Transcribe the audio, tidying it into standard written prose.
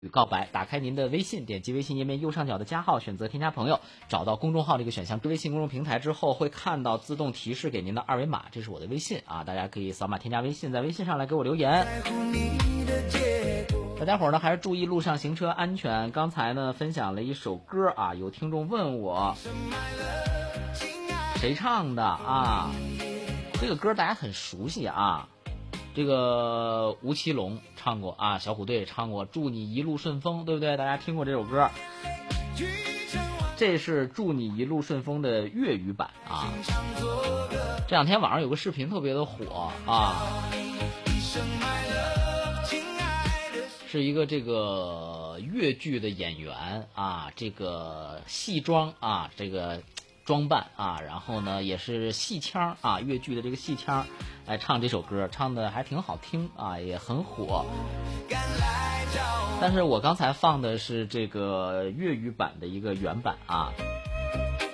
与告白，打开您的微信，点击微信页面右上角的加号，选择添加朋友，找到公众号这个选项，微信公众平台之后会看到自动提示给您的二维码，这是我的微信啊，大家可以扫码添加微信，在微信上来给我留言。大家伙呢还是注意路上行车安全。刚才呢分享了一首歌啊，有听众问我谁唱的啊？这个歌大家很熟悉啊。这个吴奇隆唱过啊，小虎队唱过祝你一路顺风，对不对？大家听过这首歌，这是祝你一路顺风的粤语版啊。这两天网上有个视频特别的火啊，是一个这个粤剧的演员啊，这个戏装啊，这个装扮啊，然后呢也是戏腔啊，粤剧的这个戏腔来唱这首歌，唱的还挺好听啊，也很火。但是我刚才放的是这个粤语版的一个原版啊。